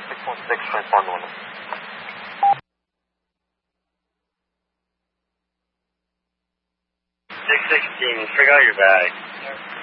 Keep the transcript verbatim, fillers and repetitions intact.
six one six, transpond normal. six sixteen, forgot your bag.